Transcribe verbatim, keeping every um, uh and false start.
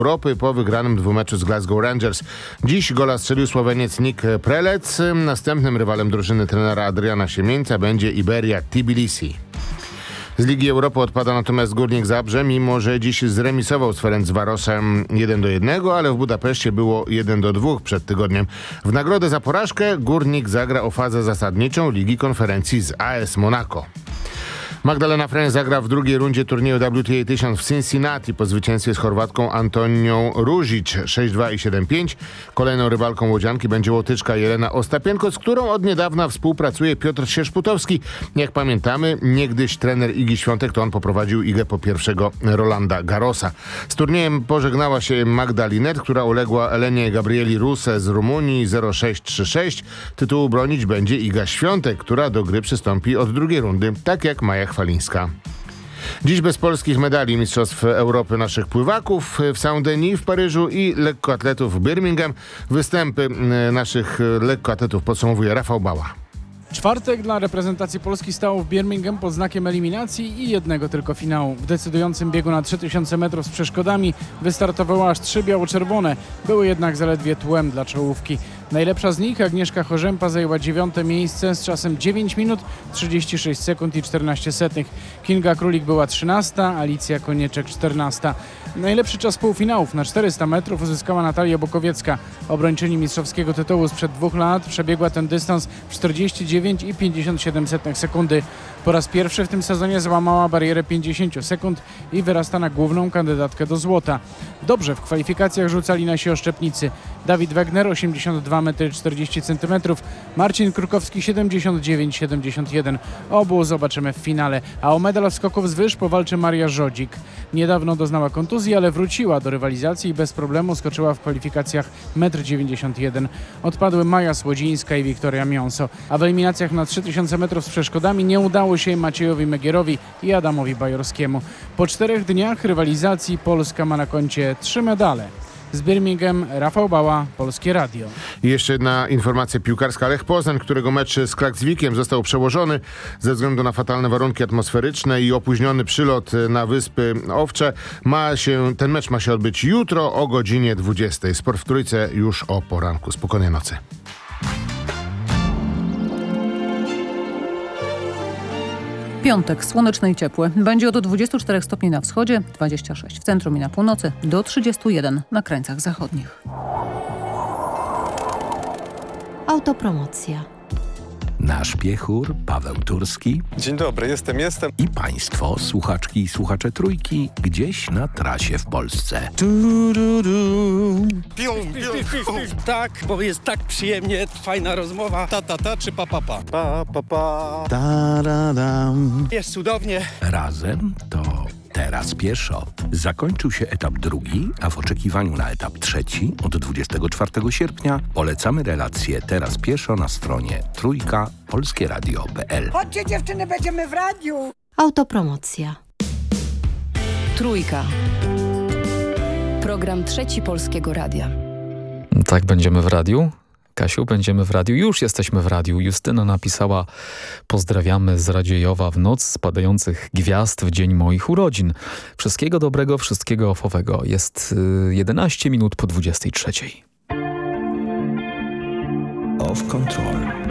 Europy po wygranym dwumeczu z Glasgow Rangers. Dziś gola strzelił Słoweniec Nick Prelec. Następnym rywalem drużyny trenera Adriana Siemieńca będzie Iberia Tbilisi. Z Ligi Europy odpada natomiast Górnik Zabrze, mimo że dziś zremisował z Ferencvarosem jeden do jednego, ale w Budapeszcie było jeden do dwóch przed tygodniem. W nagrodę za porażkę Górnik zagra o fazę zasadniczą Ligi Konferencji z A S Monaco. Magdalena Fręch zagra w drugiej rundzie turnieju W T A tysiąc w Cincinnati po zwycięstwie z Chorwatką Antonią Ružić sześć dwa i siedem pięć. Kolejną rywalką łodzianki będzie Łotyczka Jelena Ostapienko, z którą od niedawna współpracuje Piotr Sierzputowski. Jak pamiętamy, niegdyś trener Igi Świątek to on poprowadził Igę po pierwszego Rolanda Garrosa. Z turniejem pożegnała się Magda Linet, która uległa Elenie Gabrieli Ruse z Rumunii zero sześć trzy sześć. Tytułu bronić będzie Iga Świątek, która do gry przystąpi od drugiej rundy, tak jak Maja Chwalińska. Dziś bez polskich medali Mistrzostw Europy naszych pływaków w Saint-Denis w Paryżu i lekkoatletów w Birmingham. Występy naszych lekkoatletów podsumowuje Rafał Bała. Czwartek dla reprezentacji Polski stał w Birmingham pod znakiem eliminacji i jednego tylko finału. W decydującym biegu na trzy tysiące metrów z przeszkodami wystartowały aż trzy biało-czerwone. Były jednak zaledwie tłem dla czołówki. Najlepsza z nich, Agnieszka Chorzępa, zajęła dziewiąte miejsce z czasem dziewięć minut, trzydzieści sześć sekund i czternaście setnych. Kinga Królik była trzynasta, Alicja Konieczek czternasta. Najlepszy czas półfinałów na czterysta metrów uzyskała Natalia Bukowiecka. Obrończyni mistrzowskiego tytułu sprzed dwóch lat przebiegła ten dystans w czterdzieści dziewięć i pięćdziesiąt siedem setnych sekundy. Po raz pierwszy w tym sezonie złamała barierę pięćdziesiąt sekund i wyrasta na główną kandydatkę do złota. Dobrze w kwalifikacjach rzucali nasi oszczepnicy. Dawid Wegner osiemdziesiąt dwa metry czterdzieści centymetrów, Marcin Krukowski siedemdziesiąt dziewięć siedemdziesiąt jeden. Obu zobaczymy w finale, a o medal w skoków z wyż powalczy Maria Żodzik. Niedawno doznała kontuzji, ale wróciła do rywalizacji i bez problemu skoczyła w kwalifikacjach metr dziewięćdziesiąt jeden. Odpadły Maja Słodzińska i Wiktoria Miąso, a w eliminacjach na trzy tysiące metrów z przeszkodami nie udało się Maciejowi Megierowi i Adamowi Bajorskiemu. Po czterech dniach rywalizacji Polska ma na koncie trzy medale. Z Birmingham Rafał Bała, Polskie Radio. I jeszcze jedna informacja piłkarska. Lech Poznań, którego mecz z Klakswikiem został przełożony ze względu na fatalne warunki atmosferyczne i opóźniony przylot na Wyspy Owcze. Ma się, ten mecz ma się odbyć jutro o godzinie dwudziestej. Sport w Trójce już o poranku. Spokojnej nocy. Piątek, słoneczny i ciepły. Będzie od dwudziestu czterech stopni na wschodzie, dwadzieścia sześć w centrum i na północy, do trzydziestu jeden na krańcach zachodnich. Autopromocja. Nasz piechur Paweł Turski. Dzień dobry, jestem, jestem. I państwo, słuchaczki i słuchacze Trójki, gdzieś na trasie w Polsce. Du, du, du. Piu, piu, piu. Tak, bo jest tak przyjemnie, fajna rozmowa. Ta, ta, ta czy pa, pa, pa? Pa, pa, pa. Da, da, dam. Jest cudownie. Razem to teraz pieszo. Zakończył się etap drugi, a w oczekiwaniu na etap trzeci od dwudziestego czwartego sierpnia polecamy relację Teraz pieszo na stronie trójka polskie radio kropka p l. Chodźcie dziewczyny, będziemy w radiu. Autopromocja. Trójka. Program Trzeci Polskiego Radia. Tak, będziemy w radiu. Kasiu, będziemy w radiu. Już jesteśmy w radiu. Justyna napisała: pozdrawiamy z Radziejowa w noc spadających gwiazd w dzień moich urodzin. Wszystkiego dobrego, wszystkiego ofowego. Jest y, jedenaście minut po dwudziestej trzeciej. Off Control.